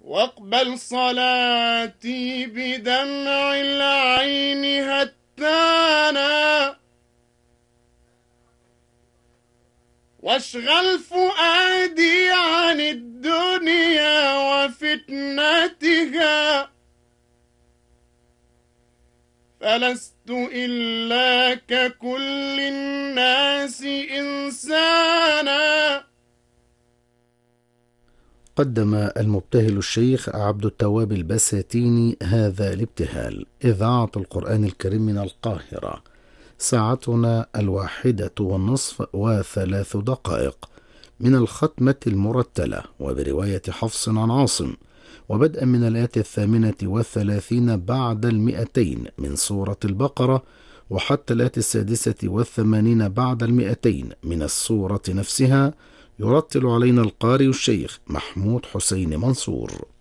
واقبل صلاتي بدمع العين هتانا، واشغل فؤادي عن الدنيا وفتنتها، فلست إلا ككل الناس إنسانا. قدم المبتهل الشيخ عبد التواب البساتيني هذا الابتهال. إذاعة القرآن الكريم من القاهرة، ساعتنا 1:03 من الختمة المرتلة، وبرواية حفص عن عاصم، وبدءا من الآية 38 بعد 200 من سورة البقرة، وحتى الآية 86 بعد 200 من السورة نفسها، يرتل علينا القارئ الشيخ محمود حسين منصور.